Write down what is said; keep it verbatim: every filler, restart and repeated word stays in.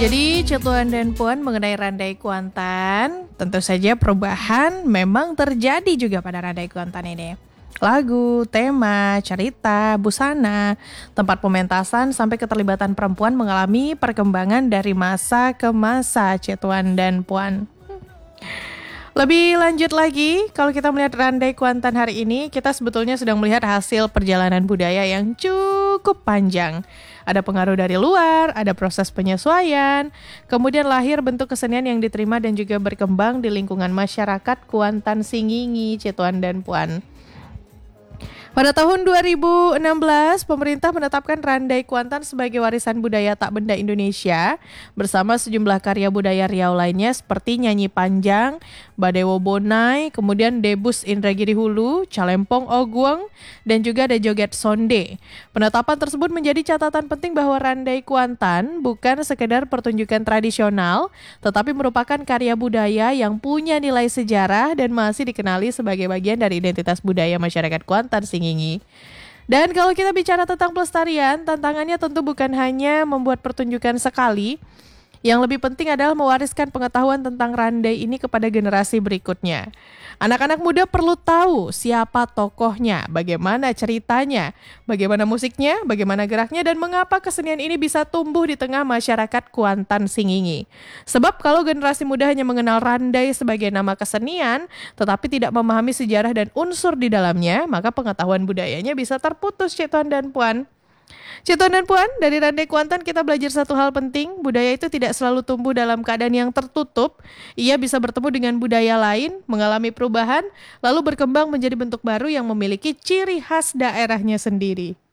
Jadi Cetuan dan Puan mengenai Randai Kuantan, tentu saja perubahan memang terjadi juga pada Randai Kuantan ini. Lagu, tema, cerita, busana, tempat pementasan sampai keterlibatan perempuan mengalami perkembangan dari masa ke masa Cetuan dan Puan. Lebih lanjut lagi, kalau kita melihat Randai Kuantan hari ini, kita sebetulnya sedang melihat hasil perjalanan budaya yang cukup panjang. Ada pengaruh dari luar, ada proses penyesuaian, kemudian lahir bentuk kesenian yang diterima dan juga berkembang di lingkungan masyarakat Kuantan Singingi, Cetuan dan Puan. Pada tahun dua ribu enam belas, pemerintah menetapkan Randai Kuantan sebagai warisan budaya tak benda Indonesia bersama sejumlah karya budaya Riau lainnya seperti Nyanyi Panjang, Badewo Bonai, kemudian Debus Indragiri Hulu, Calempong Oguang, dan juga ada Joget Sonde. Penetapan tersebut menjadi catatan penting bahwa Randai Kuantan bukan sekedar pertunjukan tradisional, tetapi merupakan karya budaya yang punya nilai sejarah dan masih dikenali sebagai bagian dari identitas budaya masyarakat Kuantan Singingi. Dan kalau kita bicara tentang pelestarian, tantangannya tentu bukan hanya membuat pertunjukan sekali. Yang lebih penting adalah mewariskan pengetahuan tentang Randai ini kepada generasi berikutnya. Anak-anak muda perlu tahu siapa tokohnya, bagaimana ceritanya, bagaimana musiknya, bagaimana geraknya, dan mengapa kesenian ini bisa tumbuh di tengah masyarakat Kuantan Singingi. Sebab kalau generasi muda hanya mengenal Randai sebagai nama kesenian, tetapi tidak memahami sejarah dan unsur di dalamnya, maka pengetahuan budayanya bisa terputus, Cetuan dan Puan. Cetuan dan Puan, dari Randai Kuantan kita belajar satu hal penting, budaya itu tidak selalu tumbuh dalam keadaan yang tertutup. Ia bisa bertemu dengan budaya lain, mengalami perubahan, lalu berkembang menjadi bentuk baru yang memiliki ciri khas daerahnya sendiri.